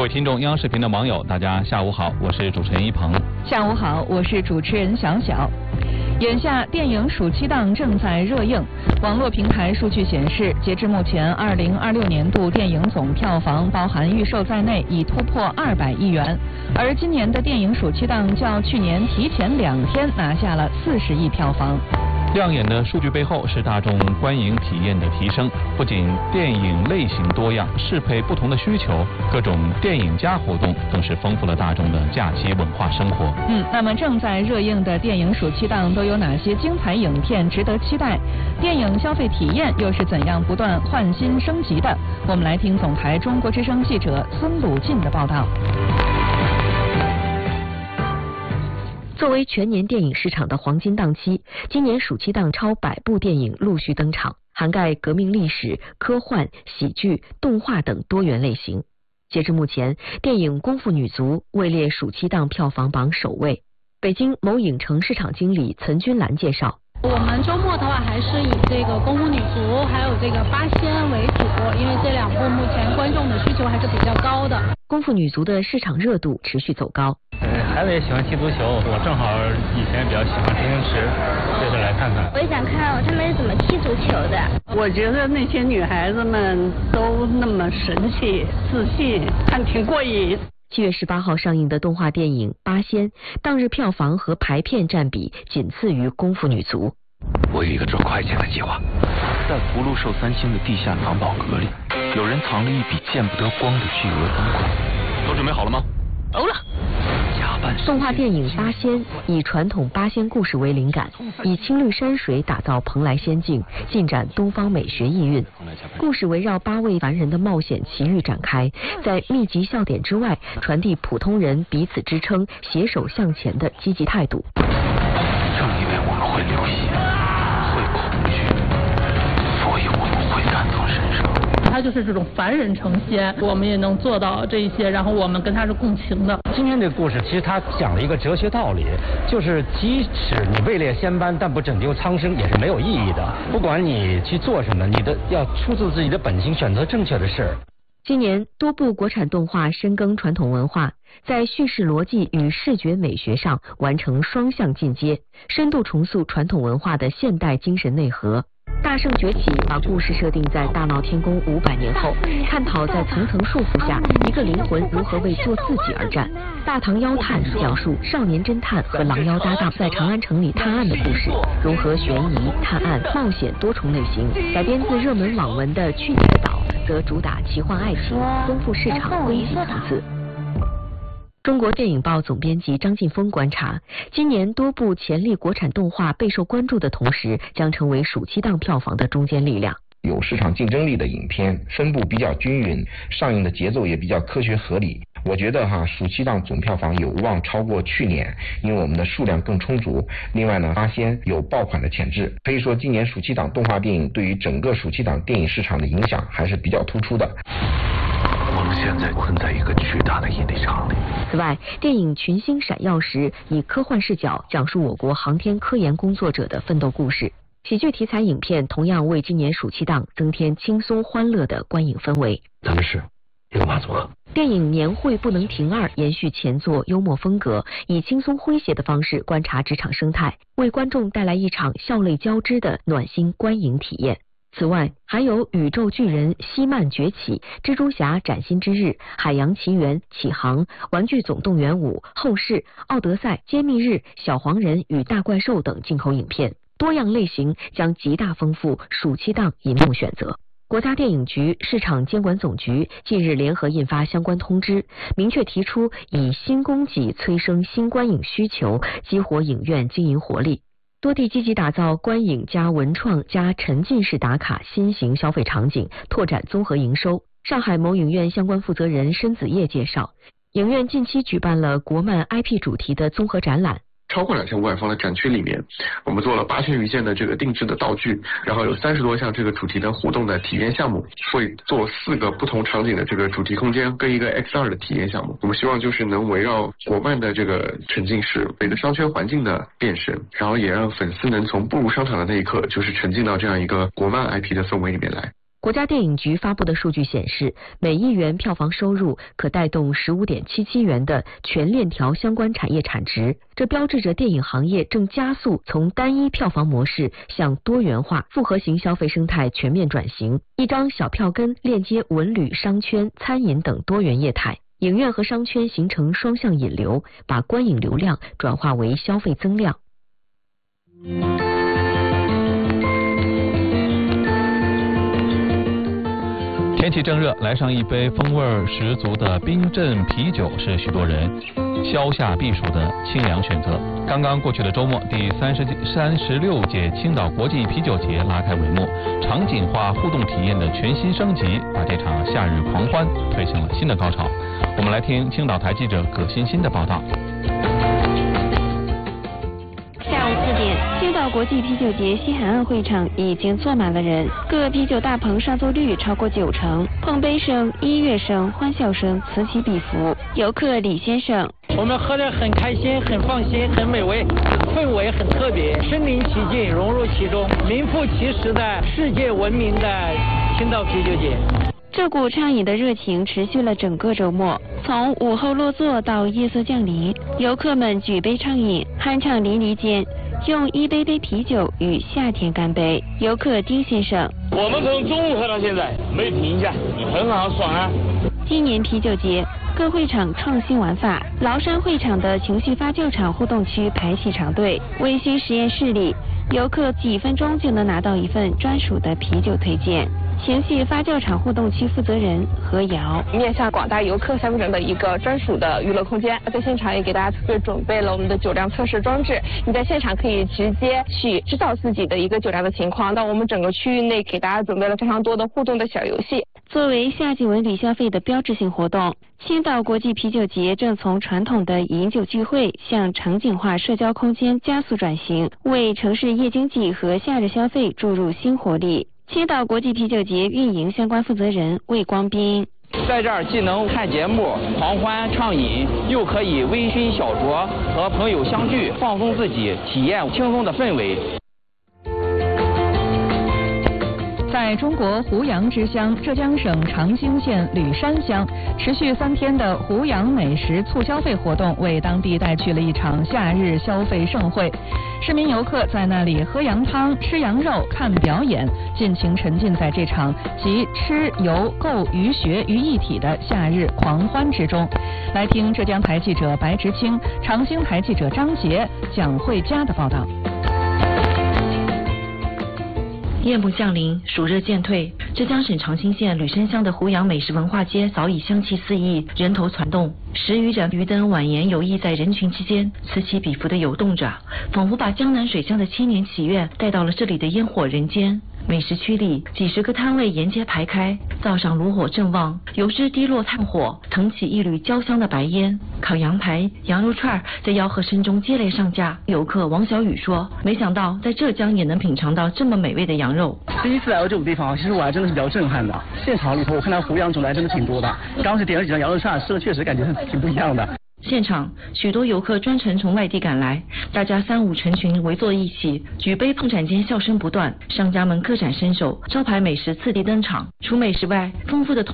各位听众，央视频的网友，大家下午好，我是主持人一鹏。 下午好，我是主持人小小。眼下电影暑期档正在热映，网络平台数据显示，截至目前，2026年度电影总票房包含预售在内，已突破200亿元。而今年的电影暑期档较去年提前2天拿下了40亿票房。 亮眼的数据背后是大众观影体验的提升，不仅电影类型多样，适配不同的需求，各种电影加活动更是丰富了大众的假期文化生活。 那么正在热映的电影暑期档都有哪些精彩影片值得期待？电影消费体验又是怎样不断换新升级的？我们来听总台中国之声记者孙鲁进的报道。 作为全年电影市场的黄金档期，今年暑期档超100部电影陆续登场，涵盖革命历史、科幻、喜剧、动画等多元类型。截至目前，电影《功夫女足》位列暑期档票房榜首位。北京某影城市场经理岑君兰介绍， 我们周末的话还是以这个《功夫女足》还有这个《八仙》为主，因为这2部目前观众的需求还是比较高的。 功夫女足的市场热度持续走高。 孩子也喜欢踢足球，我正好以前比较喜欢周星驰，这次来看看。 我也想看他们是怎么踢足球的。 我觉得那些女孩子们都那么神气、自信，看挺过瘾。 7月18号上映的动画电影《八仙》，当日票房和排片占比仅次于《功夫女足》。 我有一个赚快钱的计划，在葫芦寿3星的地下藏宝阁里，有人藏了一笔见不得光的巨额赃款。都准备好了吗？ 欧了。动画电影《八仙》以传统八仙故事为灵感，以青绿山水打造蓬莱仙境，尽展东方美学意蕴。故事围绕8位凡人的冒险奇遇展开，在密集笑点之外，传递普通人彼此支撑、携手向前的积极态度。 正因为我们会流血，会恐惧，所以我们会感同身受。 他就是这种凡人成仙，我们也能做到这一些，然后我们跟他是共情的。 今天这个故事其实他讲了一个哲学道理，就是即使你位列仙班，但不拯救苍生也是没有意义的。不管你去做什么，你的要出自自己的本心，选择正确的事儿。 今年多部国产动画深耕传统文化，在叙事逻辑与视觉美学上完成双向进阶，深度重塑传统文化的现代精神内核。大圣崛起把故事设定在大闹天宫500年后，探讨在层层束缚下一个灵魂如何为做自己而战。大唐妖探讲述少年侦探和狼妖搭档在长安城里探案的故事，融合悬疑、探案、冒险多重类型。改编自热门网文的《去你的岛》则主打奇幻爱情，丰富市场危机层次。中国电影报总编辑张劲峰观察，今年多部潜力国产动画备受关注的同时，将成为暑期档票房的中坚力量。 有市场竞争力的影片，分布比较均匀，上映的节奏也比较科学合理。我觉得暑期档总票房有望超过去年，因为我们的数量更充足。另外呢，八仙有爆款的潜质，可以说今年暑期档动画电影对于整个暑期档电影市场的影响还是比较突出的。 我们现在困在一个巨大的引力场里。 此外，电影《群星闪耀时》以科幻视角讲述我国航天科研工作者的奋斗故事。喜剧题材影片同样为今年暑期档增添轻松欢乐的观影氛围。 咱们是一个马组合。 电影《年会不能停2》延续前作幽默风格，以轻松诙谐的方式观察职场生态，为观众带来一场笑泪交织的暖心观影体验。此外，还有宇宙巨人希曼崛起、蜘蛛侠崭新之日、海洋奇缘启航、玩具总动员5、后世、奥德赛、揭秘日、小黄人与大怪兽等进口影片，多样类型将极大丰富暑期档银幕选择。国家电影局市场监管总局近日联合印发相关通知，明确提出以新供给催生新观影需求，激活影院经营活力。多地积极打造观影加文创加沉浸式打卡新型消费场景，拓展综合营收。上海某影院相关负责人申子叶介绍，影院近期举办了国漫 IP 主题的综合展览。 超过2500方的展区里面，我们做了8000余件的这个定制的道具，然后有30多项这个主题的互动的体验项目，会做4个不同场景的这个主题空间跟一个 XR 的体验项目。我们希望就是能围绕国漫的这个沉浸式每个商圈环境的变身，然后也让粉丝能从步入商场的那一刻就是沉浸到这样一个国漫 IP 的氛围里面来。 国家电影局发布的数据显示，每亿元票房收入可带动15.77元的全链条相关产业产值，这标志着电影行业正加速从单一票房模式向多元化、复合型消费生态全面转型。一张小票根链接文旅、商圈、餐饮等多元业态，影院和商圈形成双向引流，把观影流量转化为消费增量。 天气正热，来上一杯风味十足的冰镇啤酒是许多人消夏避暑的清凉选择。刚刚过去的周末，第36届青岛国际啤酒节拉开帷幕，场景化互动体验的全新升级，把这场夏日狂欢推向了新的高潮。我们来听青岛台记者葛欣欣的报道。 下午4点，青岛国际啤酒节西海岸会场已经坐满了人，各啤酒大棚上座率超过90%，碰杯声、音乐声、欢笑声此起彼伏。游客李先生： 我们喝得很开心，很放心，很美味，氛围很特别，身临其境，融入其中，名副其实的世界闻名的青岛啤酒节。 这股畅饮的热情持续了整个周末，从午后落座到夜色降临，游客们举杯畅饮，酣畅淋漓间，用一杯杯啤酒与夏天干杯。游客丁先生： 我们从中午喝到现在，没停下，很好，爽啊！ 今年啤酒节各会场创新玩法，崂山会场的情绪发酵场互动区排起长队，微醺实验室里，游客几分钟就能拿到一份专属的啤酒推荐。情绪发酵场互动区负责人何瑶： 面向广大游客消费者的一个专属的娱乐空间，在现场也给大家特别准备了我们的酒量测试装置，你在现场可以直接去知道自己的一个酒量的情况。到我们整个区域内给大家准备了非常多的互动的小游戏。 作为夏季文旅消费的标志性活动，青岛国际啤酒节正从传统的饮酒聚会向场景化社交空间加速转型，为城市夜经济和夏日消费注入新活力。青岛国际啤酒节运营相关负责人魏光斌： 在这儿既能看节目、狂欢畅饮，又可以微醺小酌，和朋友相聚，放松自己，体验轻松的氛围。 在中国湖阳之乡浙江省长兴县吕山乡，持续3天的湖阳美食促消费活动为当地带去了一场夏日消费盛会。市民游客在那里喝羊汤、吃羊肉、看表演，尽情沉浸在这场集吃游购娱学于一体的夏日狂欢之中。来听浙江台记者白直清、长兴台记者张杰、蒋慧佳的报道。 夜幕降临，暑热渐退，浙江省长兴县吕山乡的湖阳美食文化街早已香气四溢，人头攒动，10余盏鱼灯蜿蜒有意在人群之间此起彼伏地游动着，仿佛把江南水乡的千年祈愿带到了这里的烟火人间。美食区里几十个摊位沿街排开，灶上炉火正旺，油脂滴落炭火，腾起一缕焦香的白烟。烤羊排、羊肉串在吆喝声中接连上架。游客王小雨说：“没想到在浙江也能品尝到这么美味的羊肉。 第一次来到这种地方，其实我还真的是比较震撼的。现场里头我看到湖羊种类真的挺多的，刚是点了几张羊肉串，吃的确实感觉是挺不一样的。” 现场许多游客专程从外地赶来，大家3、5成群围坐一起，举杯碰盏间笑声不断，商家们各展身手，招牌美食次第登场。除美食外，丰富的